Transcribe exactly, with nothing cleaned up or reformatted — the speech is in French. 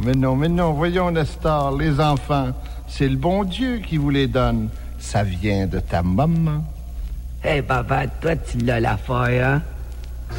mais non, mais non, voyons, Nestor, les enfants, c'est le bon Dieu qui vous les donne. Ça vient de ta maman. Hé, hey, papa, toi, tu l'as l'affaire, hein?